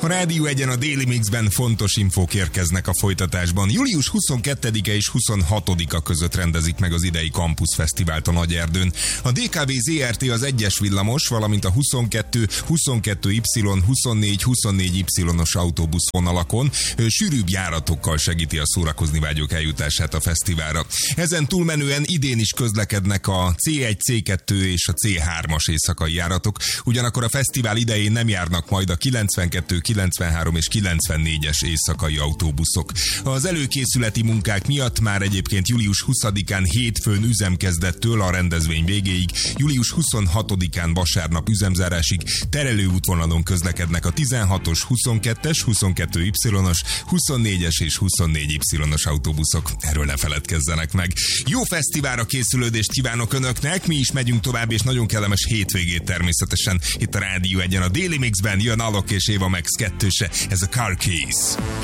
A Rádió Egyen a Déli Mixben fontos infók érkeznek a folytatásban. Július 22-e és 26-a között rendezik meg az idei Campus Fesztivált a Nagyerdőn. A DKV ZRT az 1-es villamos, valamint a 22, 22Y, 24, 24Y-os autóbuszvonalakon sűrűbb járatokkal segíti a szórakozni vágyók eljutását a fesztiválra. Ezen túlmenően idén is közlekednek a C1, C2 és a C3-as éjszakai járatok, ugyanakkor a fesztivál idején nem járnak majd a 92, 93 és 94-es éjszakai autóbuszok. Az előkészületi munkák miatt már egyébként július 20-án hétfőn üzemkezdettől a rendezvény végéig, július 26-án vasárnap üzemzárásig terelő útvonalon közlekednek a 16-os, 22-es, 22Y-os, 24-es és 24Y-os autóbuszok. Erről ne feledkezzenek meg. Jó fesztiválra készülődést kívánok Önöknek, mi is megyünk tovább, és nagyon kellemes hétvégét természetesen. Itt a Rádió Egyen a Déli Mixben jön Alok és Éva Max 2-se, ez a Car Keys.